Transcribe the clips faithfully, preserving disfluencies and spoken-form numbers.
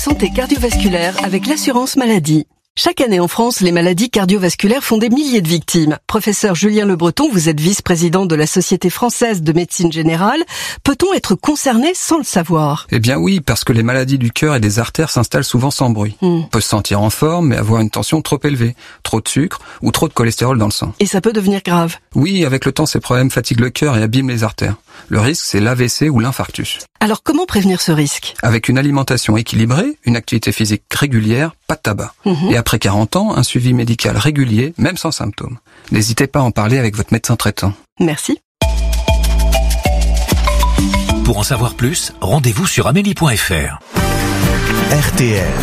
Santé cardiovasculaire avec l'assurance maladie. Chaque année en France, les maladies cardiovasculaires font des milliers de victimes. Professeur Julien Le Breton, vous êtes vice-président de la Société française de médecine générale. Peut-on être concerné sans le savoir ? Eh bien oui, parce que les maladies du cœur et des artères s'installent souvent sans bruit. Hmm. On peut se sentir en forme, mais avoir une tension trop élevée, trop de sucre ou trop de cholestérol dans le sang. Et ça peut devenir grave ? Oui, avec le temps, ces problèmes fatiguent le cœur et abîment les artères. Le risque, c'est l'A V C ou l'infarctus. Alors comment prévenir ce risque ? Avec une alimentation équilibrée, une activité physique régulière, pas de tabac. Mmh. Et après quarante ans, un suivi médical régulier, même sans symptômes. N'hésitez pas à en parler avec votre médecin traitant. Merci. Pour en savoir plus, rendez-vous sur amélie point f r. R T L.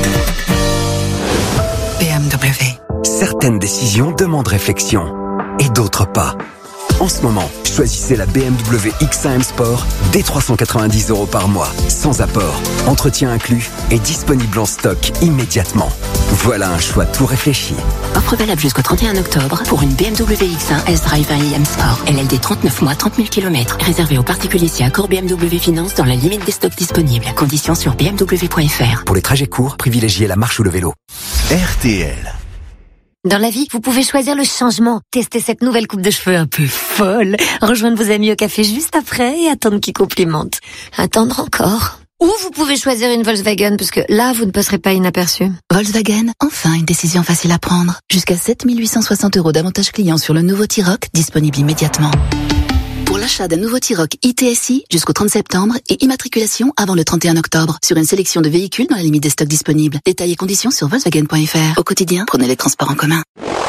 B M W. Certaines décisions demandent réflexion et d'autres pas. En ce moment, choisissez la B M W X un M Sport dès trois cent quatre-vingt-dix euros par mois, sans apport, entretien inclus et disponible en stock immédiatement. Voilà un choix tout réfléchi. Offre valable jusqu'au trente et un octobre pour une B M W X un S-Drive un i M Sport. L L D trente-neuf mois, trente mille kilomètres. Réservé aux particuliers si accord B M W Finance dans la limite des stocks disponibles. Conditions sur b m w point f r. Pour les trajets courts, privilégiez la marche ou le vélo. R T L. Dans la vie, vous pouvez choisir le changement. Tester cette nouvelle coupe de cheveux un peu folle. Rejoindre vos amis au café juste après et attendre qu'ils complimentent. Attendre encore. Ou vous pouvez choisir une Volkswagen parce que là, vous ne passerez pas inaperçu. Volkswagen, enfin une décision facile à prendre. Jusqu'à sept mille huit cent soixante euros d'avantage client sur le nouveau T-Roc, disponible immédiatement. Pour l'achat d'un nouveau T-Roc I T S I jusqu'au trente septembre et immatriculation avant le trente et un octobre sur une sélection de véhicules dans la limite des stocks disponibles. Détails et conditions sur Volkswagen point f r. Au quotidien, prenez les transports en commun.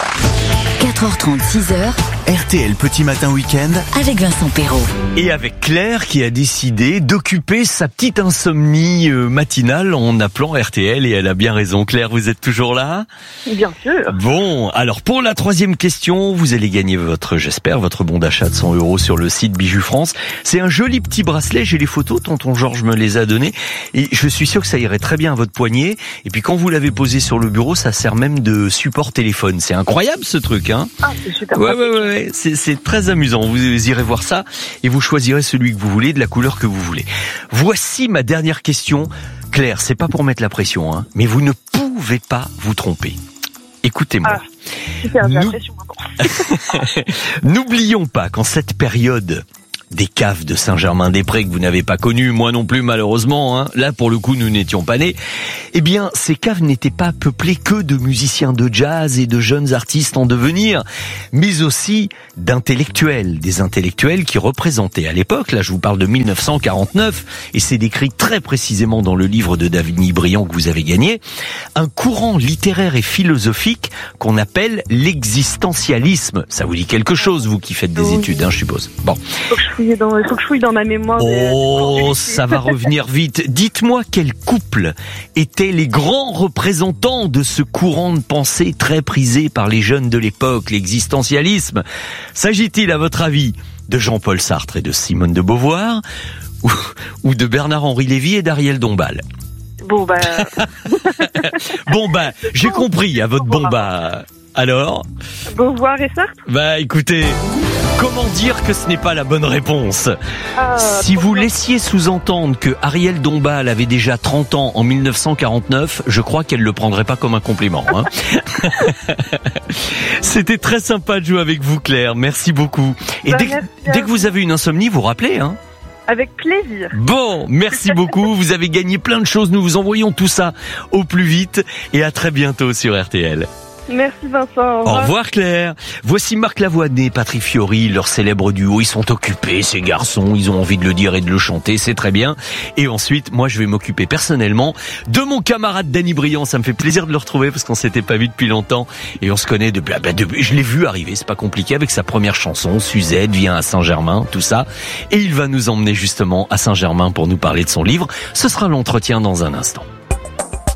quatre heures trente, six heures. R T L Petit Matin Week-end avec Vincent Perrault. Et avec Claire qui a décidé d'occuper sa petite insomnie matinale en appelant R T L et elle a bien raison. Claire, vous êtes toujours là ? Bien sûr. Bon, alors pour la troisième question, vous allez gagner votre, j'espère, votre bon d'achat de cent euros sur le site Bijou France. C'est un joli petit bracelet, j'ai les photos, tonton Georges me les a données et je suis sûr que ça irait très bien à votre poignet. Et puis quand vous l'avez posé sur le bureau, ça sert même de support téléphone. C'est incroyable ce truc, hein ? Ah, c'est super. Ouais, ouais, ouais. C'est, c'est très amusant. Vous irez voir ça et vous choisirez celui que vous voulez, de la couleur que vous voulez. Voici ma dernière question. Claire, c'est pas pour mettre la pression, hein, mais vous ne pouvez pas vous tromper. Écoutez-moi. Ah, super, j'ai la pression maintenant. N'oublions pas qu'en cette période des caves de Saint-Germain-des-Prés que vous n'avez pas connues, moi non plus malheureusement, hein. Là pour le coup nous n'étions pas nés, eh bien ces caves n'étaient pas peuplées que de musiciens de jazz et de jeunes artistes en devenir, mais aussi d'intellectuels, des intellectuels qui représentaient à l'époque, là je vous parle de mille neuf cent quarante-neuf, et c'est décrit très précisément dans le livre de Davigny Briand que vous avez gagné, un courant littéraire et philosophique qu'on appelle l'existentialisme. Ça vous dit quelque chose, vous qui faites des oui. études, hein, je suppose. Bon. Il faut que je fouille dans ma mémoire. Oh, ça va revenir vite. Dites-moi quel couple étaient les grands représentants de ce courant de pensée très prisé par les jeunes de l'époque, l'existentialisme. S'agit-il, à votre avis, de Jean-Paul Sartre et de Simone de Beauvoir ou, ou de Bernard-Henri Lévy et d'Ariel Dombal ? Bon bah... bon bah, j'ai compris à votre bon bah... Alors ? Beauvoir et Sartre ? Bah écoutez... Comment dire que ce n'est pas la bonne réponse ? ah, Si vous laissiez sous-entendre que Ariel Dombal avait déjà trente ans en mille neuf cent quarante-neuf, je crois qu'elle le prendrait pas comme un compliment. Hein. C'était très sympa de jouer avec vous, Claire. Merci beaucoup. Et bah, dès, dès que vous avez une insomnie, vous rappelez, hein ? Avec plaisir. Bon, merci beaucoup. Vous avez gagné plein de choses. Nous vous envoyons tout ça au plus vite. Et à très bientôt sur R T L. Merci Vincent. Au revoir. Au revoir Claire. Voici Marc Lavoine et Patrick Fiori, leur célèbre duo. Ils sont occupés, ces garçons. Ils ont envie de le dire et de le chanter. C'est très bien. Et ensuite, moi, je vais m'occuper personnellement de mon camarade Danny Briand. Ça me fait plaisir de le retrouver parce qu'on s'était pas vu depuis longtemps. Et on se connaît depuis, bah, depuis je l'ai vu arriver. C'est pas compliqué avec sa première chanson. Suzette vient à Saint-Germain, tout ça. Et il va nous emmener justement à Saint-Germain pour nous parler de son livre. Ce sera l'entretien dans un instant.